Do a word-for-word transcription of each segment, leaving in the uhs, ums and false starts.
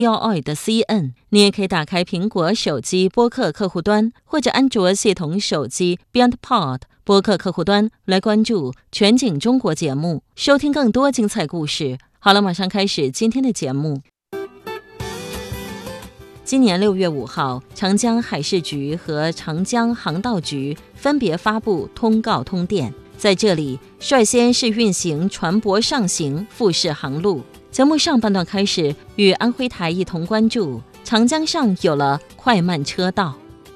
幺二的 C N。 你也可以打开苹果手机播客客户端或者安卓系统手机 BeyondPod 播客客户端来关注全景中国节目，收听更多精彩故事。好了，马上开始今天的节目。今年六月五号，长江海事局和长江航道局分别发布通告通电，在这里率先试运行船舶上行复式航路。节目上半段开始，与安徽台一同关注长江上有了快慢车道。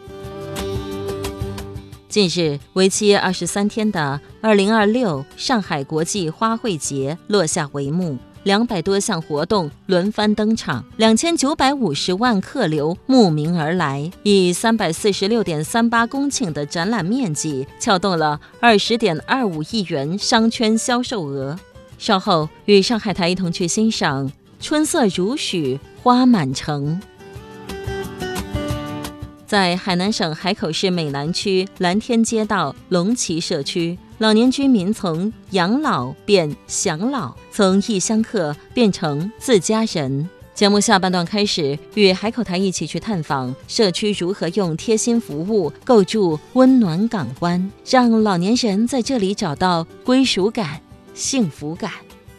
近日，为期二十三天的二零二六上海国际花卉节落下帷幕，两百多项活动轮番登场，两千九百五十万客流慕名而来，以三百四十六点三八公顷的展览面积，撬动了二十点二五亿元商圈销售额。稍后与上海台一同去欣赏春色如许，花满城。在海南省海口市美南区蓝天街道龙旗社区，老年居民从养老变享老，从异乡客变成自家人。节目下半段开始，与海口台一起去探访社区如何用贴心服务构筑温暖港湾，让老年人在这里找到归属感、幸福感。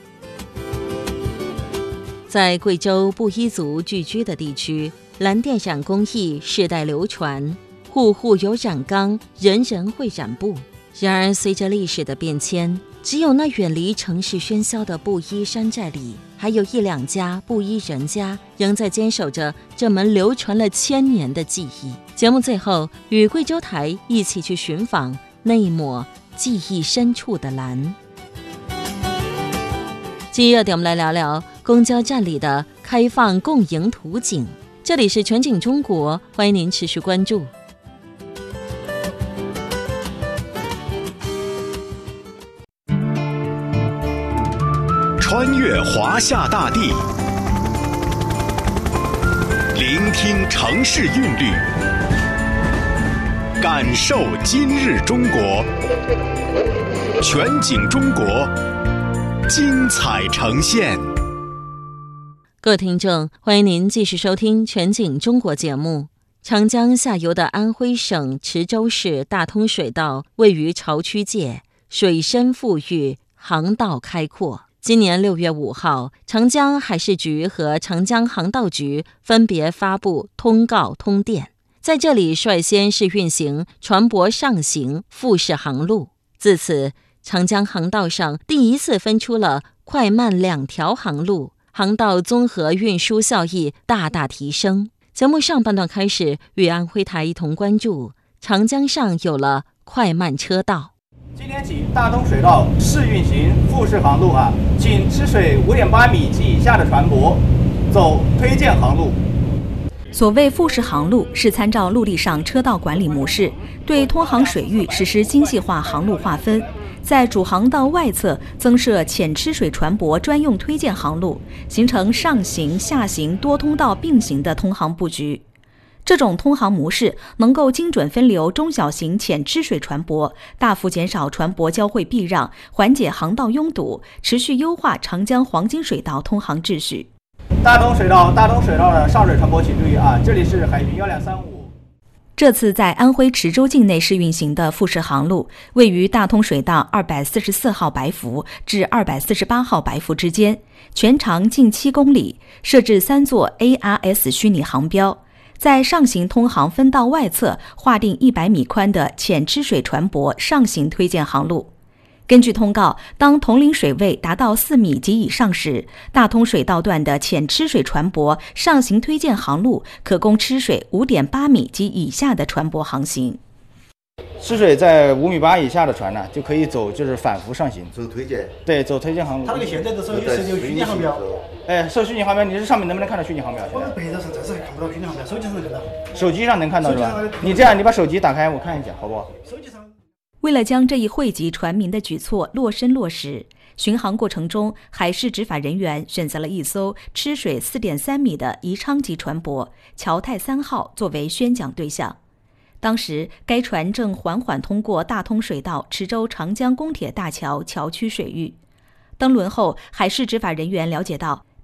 在贵州布依族聚居的地区，蓝靛染工艺世代流传，户户有染缸，人人会染布。然而随着历史的变迁，只有那远离城市喧嚣的布依山寨里，还有一两家布依人家仍在坚守着这门流传了千年的技艺。节目最后，与贵州台一起去寻访那一抹记忆深处的蓝。今日热点，我们来聊聊公交站里的开放共赢图景。这里是全景中国，欢迎您持续关注。 穿越华夏大地，聆听城市韵律，感受今日中国。全景中国，精彩呈现。 各位听众，欢迎您继续收听全景中国节目。长江下游的安徽省池州市大通水道位于潮区界，水深富裕，航道开阔。今年六月五号，长江海事局和长江航道局分别发布通告通电，在这里率先试运行船舶上行复式航路。自此，长江航道上第一次分出了快慢两条航路，航道综合运输效益大大提升。节目上半段开始，与安徽台一同关注长江上有了快慢车道。 今天起，大通水道试运行复式航路啊，请吃水五点八米及以下的船舶走推荐航路。 所谓复式航路，是参照陆地上车道管理模式，对通航水域实施精细化航路划分，在主航道外侧增设浅吃水船舶专用推荐航路，形成上行、下行多通道并行的通航布局。这种通航模式能够精准分流中小型浅吃水船舶，大幅减少船舶交汇避让，缓解航道拥堵，持续优化长江黄金水道通航秩序。 大通水道，大通水道的上水船舶请注意啊，这里是海巡幺两三五。 这次在安徽池州境内试运行的复式航路，位于大通水道二百四十四号白浮至二百四十八号白浮之间，全长近七公里，设置三座 A R S 虚拟航标。在上行通航分道外侧划定一百米宽的浅吃水船舶上行推荐航路。根据通告，当统领水位达到四米及以上时，大通水道段的浅吃水船舶上行推荐航路可供吃水五点八米及以下的船舶航行。 吃水在五米八以下的船呢，就可以走就是反浮上行， 走推荐。 对，走推荐航路。 它那个现在的时候也是有虚拟航标。 哎，设虚拟航标，你这上面能不能看到虚拟航标？ 我们白照上暂时还看不到虚拟航标，手机上能看到。 手机上能看到是吧？你这样，你把手机打开，我看一下，好不好？ 手机上。 为了将这一惠及船民的举措落身落实，巡航过程中，海事执法人员选择了一艘吃水 四点三米的宜昌级船舶“侨泰三号”作为宣讲对象。当时，该船正缓缓通过大通水道池州长江公铁大桥桥区水域。登轮后，海事执法人员了解到，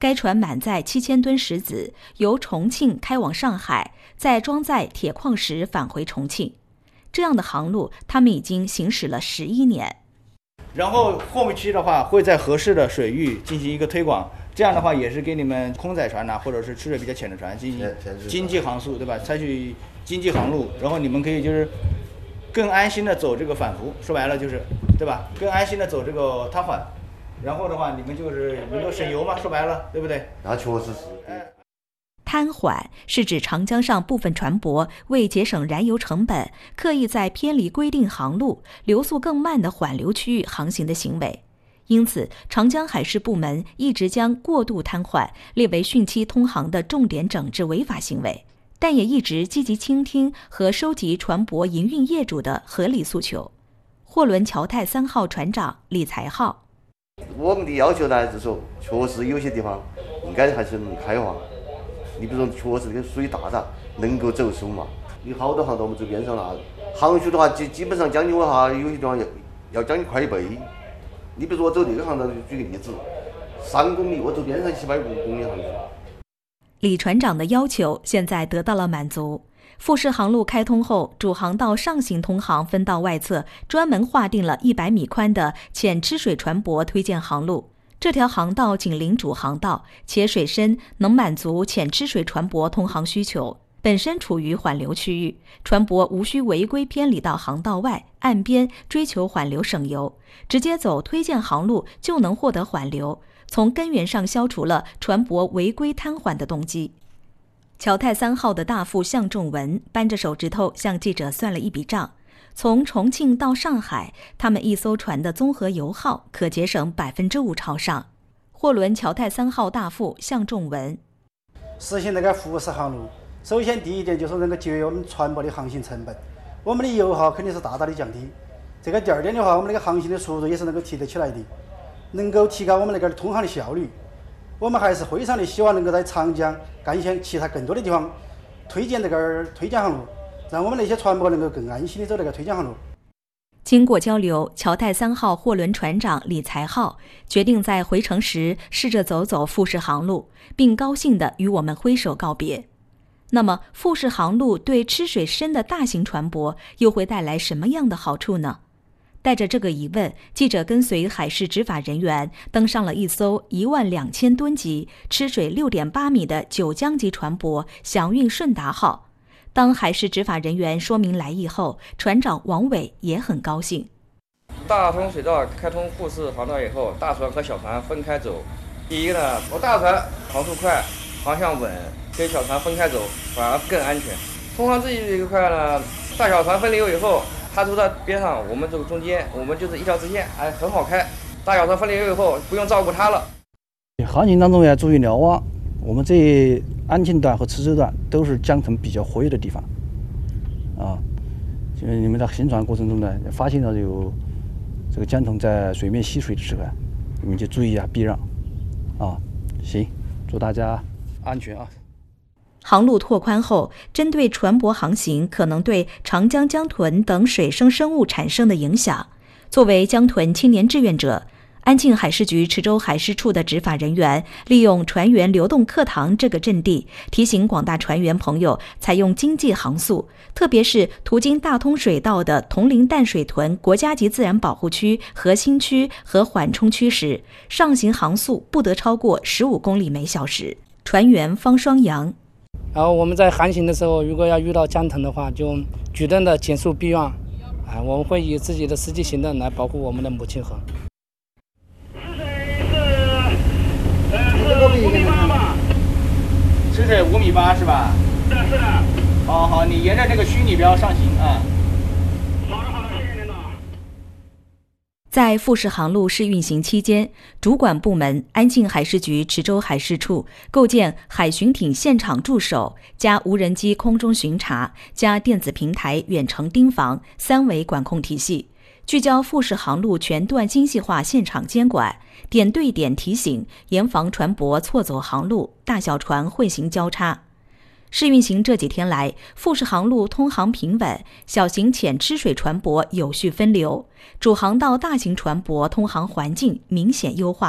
该船满载七千吨石子，由重庆开往上海，再装载铁矿石返回重庆。这样的航路，他们已经行驶了十一年。 然后后期的话，会在合适的水域进行一个推广，这样的话也是给你们空载船呐、啊，或者是吃水比较浅的船进行经济航速，对吧？采取经济航路，然后你们可以就是更安心的走这个反浮，说白了就是，对吧？更安心的走这个瘫痪。然后的话，你们就是能够省油嘛，说白了，对不对？ 那确实是。 瘫痪是指长江上部分船舶为节省燃油成本，刻意在偏离规定航路、流速更慢的缓流区域航行的行为。因此，长江海事部门一直将过度瘫痪列为汛期通航的重点整治违法行为，但也一直积极倾听和收集船舶营运业主的合理诉求。货轮侨泰三号船长李才浩。 我们的要求呢，就是说，确实有些地方应该还是能开放。你比如说，确实这个水大了，能够走手嘛。有好多航道我们走边上了，航速的话，基基本上将近我哈，有些地方要要将近快一倍。你比如说我走这个航道，举个例子，三公里，我走边上七百五公里航速。 李船长的要求现在得到了满足。富士航路开通后，主航道上行通航分道外侧专门划定了一百米宽的浅吃水船舶推荐航路。这条航道紧邻主航道，且水深能满足浅吃水船舶通航需求。本身处于缓流区域，船舶无需违规偏离到航道外岸边追求缓流省油，直接走推荐航路就能获得缓流，从根源上消除了船舶违规瘫痪的动机。侨泰三号的大副向仲文扳着手指头向记者算了一笔账，从重庆到上海，他们一艘船的综合油耗可节省百分之五朝上。货轮侨泰三号大副向仲文： 实行那个富士航路，首先第一点就是能够节约我们船舶的航行成本，我们的油耗肯定是大大的降低。这个第二点的话，我们那个航行的速度也是能够提得起来的，能够提高我们那个通航的效率。我们还是非常的希望能够在长江、赣县其他更多的地方推荐这个推荐航路，让我们那些船舶能够更安心的走这个推荐航路。 经过交流，侨泰三号货轮船长李才浩决定在回程时试着走走富士航路，并高兴地与我们挥手告别。那么，富士航路对吃水深的大型船舶又会带来什么样的好处呢？带着这个疑问，记者跟随海事执法人员登上了一艘一万两千吨级、吃水六点八米的九江级船舶“祥运顺达号”。当海事执法人员说明来意后，船长王伟也很高兴。 大通水道开通富士航道以后，大船和小船分开走。第一呢，我大船航速快，航向稳，跟小船分开走反而更安全。通航这一块呢，大小船分流以后，它走到边上，我们走中间，我们就是一条直线，哎，很好开。大小船分流以后，不用照顾它了。 航行当中要注意瞭望，我们这安庆段和池州段都是江层比较活跃的地方，啊，就是你们在行船过程中呢，发现到有这个江豚在水面吸水的时候，你们就注意一下避让，啊，行，祝大家安全啊。 航路拓宽后，针对船舶航行可能对长江江豚等水生生物产生的影响，作为江豚青年志愿者，安庆海事局池州海事处的执法人员利用船员流动课堂这个阵地，提醒广大船员朋友采用经济航速，特别是途经大通水道的铜陵淡水屯国家级自然保护区核心区和缓冲区时，上行航速不得超过十五公里每小时。船员方双阳。 然后我们在航行的时候，如果要遇到江豚的话，就举动的减速避让，啊，我们会以自己的实际行动来保护我们的母亲河。 吃水是呃是五米八吧？吃水五米八是吧？是的，是的。好好，你沿着这个虚拟标上行啊。好的，好的，谢谢领导。 在富士航路试运行期间，主管部门安庆海事局池州海事处构建海巡艇现场驻守加无人机空中巡查加电子平台远程盯防三维管控体系，聚焦富士航路全段精细化现场监管，点对点提醒，严防船舶错走航路、大小船混行交叉。试运行这几天来，富士航路通航平稳，小型浅吃水船舶有序分流，主航道大型船舶通航环境明显优化，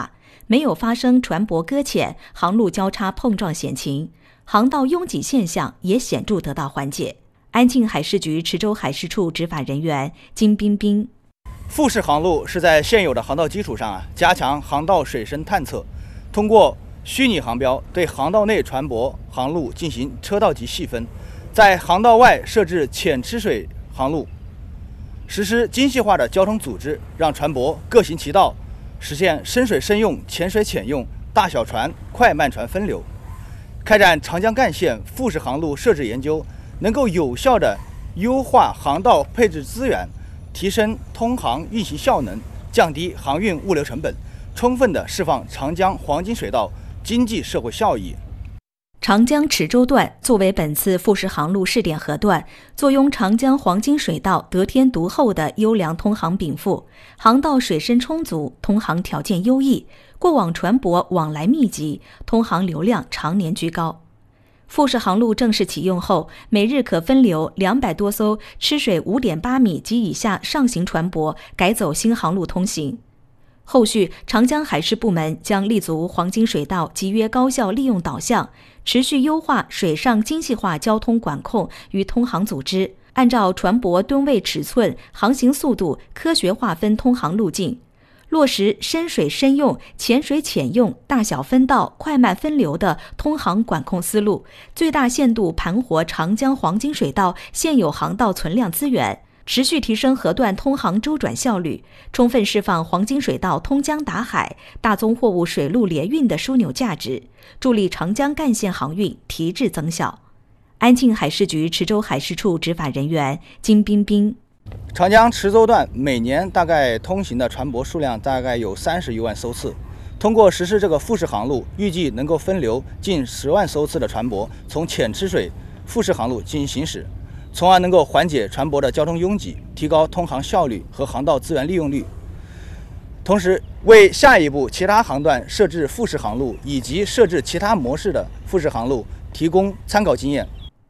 没有发生船舶搁浅、航路交叉碰撞险情，航道拥挤现象也显著得到缓解。安庆海事局池州海事处执法人员金彬彬： 复式航路是在现有的航道基础上啊，加强航道水深探测，通过虚拟航标对航道内船舶航路进行车道级细分，在航道外设置浅吃水航路，实施精细化的交通组织，让船舶各行其道，实现深水深用、浅水浅用、大小船、快慢船分流。开展长江干线复式航路设置研究，能够有效地优化航道配置资源，提升通航运行效能，降低航运物流成本，充分地释放长江黄金水道经济社会效益。 长江池州段作为本次复式航路试点河段，坐拥长江黄金水道得天独厚的优良通航禀赋，航道水深充足，通航条件优异，过往船舶往来密集，通航流量常年居高。复式航路正式启用后，每日可分流两百多艘吃水 五点八米及以下上行船舶改走新航路通行。后续，长江海事部门将立足黄金水道集约高效利用导向，持续优化水上精细化交通管控与通航组织，按照船舶吨位尺寸、航行速度科学划分通航路径，落实深水深用、浅水浅用、大小分道、快慢分流的通航管控思路，最大限度盘活长江黄金水道现有航道存量资源，持续提升河段通航周转效率，充分释放黄金水道通江达海、大宗货物水陆联运的枢纽价值，助力长江干线航运提质增效。安庆海事局池州海事处执法人员金彬彬： 长江池州段每年大概通行的船舶数量大概有三十余万艘次，通过实施这个复式航路，预计能够分流近十万艘次的船舶从浅吃水复式航路进行行驶，从而能够缓解船舶的交通拥挤，提高通航效率和航道资源利用率，同时为下一步其他航段设置复式航路以及设置其他模式的复式航路提供参考经验。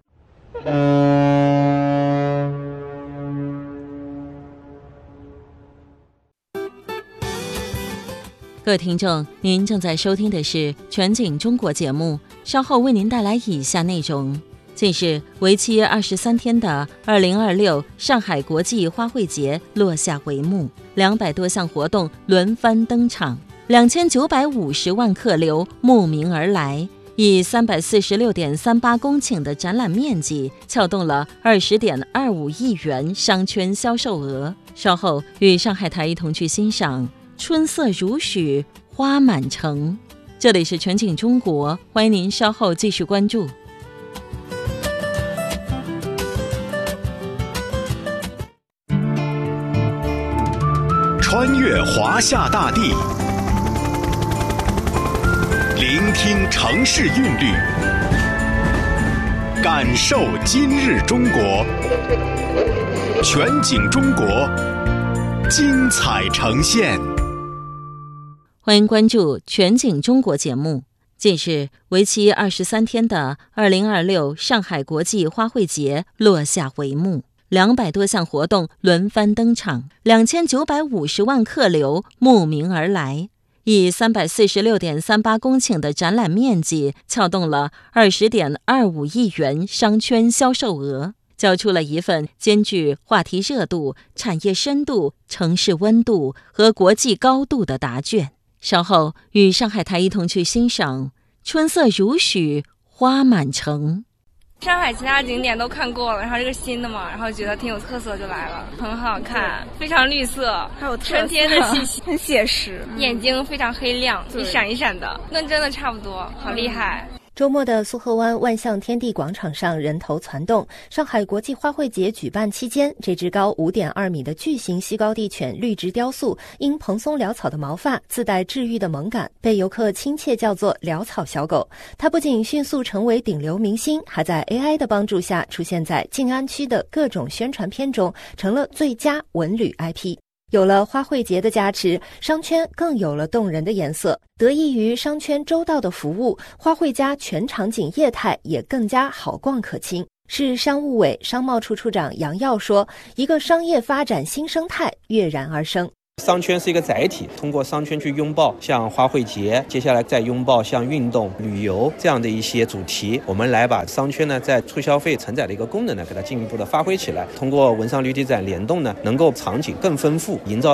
各位听众，您正在收听的是全景中国节目，稍后为您带来以下内容。近日，为期二十三天的二零二六上海国际花卉节落下帷幕，两百多项活动轮番登场，两千九百五十万客流慕名而来，以三百四十六点三八公顷的展览面积，撬动了二十点二五亿元商圈销售额。稍后与上海台一同去欣赏春色如许，花满城。这里是全景中国，欢迎您稍后继续关注。 穿越华夏大地，聆听城市韵律，感受今日中国。全景中国，精彩呈现。 欢迎关注全景中国节目。近日，为期二十三天的二零二六上海国际花卉节落下帷幕，两百多项活动轮番登场，两千九百五十万客流慕名而来，以三百四十六点三八公顷的展览面积，撬动了二十点二五亿元商圈销售额，交出了一份兼具话题热度、产业深度、城市温度和国际高度的答卷。稍后与上海台一同去欣赏春色如许，花满城。 上海其他景点都看过了，然后这个新的嘛，然后觉得挺有特色就来了，很好看，非常绿色，还有春天的气息，很写实，眼睛非常黑亮，一闪一闪的，跟真的差不多，好厉害。 周末的苏河湾万象天地广场上人头攒动。上海国际花卉节举办期间，这只高 五点二米的巨型西高地犬绿植雕塑，因蓬松潦草的毛发自带治愈的萌感，被游客亲切叫做潦草小狗。它不仅迅速成为顶流明星，还在 A I 的帮助下出现在静安区的各种宣传片中，成了最佳文旅 I P。有了花卉节的加持，商圈更有了动人的颜色。得益于商圈周到的服务，花卉家全场景业态也更加好逛可亲。市商务委商贸处处长杨耀说，一个商业发展新生态跃然而生。 商圈是一个载体，通过商圈去拥抱像花卉节，接下来再拥抱像运动、旅游这样的一些主题，我们来把商圈呢在促消费承载的一个功能呢，给它进一步的发挥起来。通过文商旅体展联动呢，能够场景更丰富，营造